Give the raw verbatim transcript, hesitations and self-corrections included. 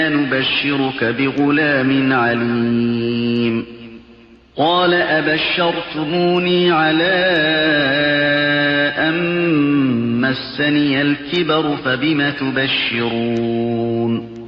نبشرك بغلام عليم قال أبشرتموني على أن مسني الكبر فبم تبشرون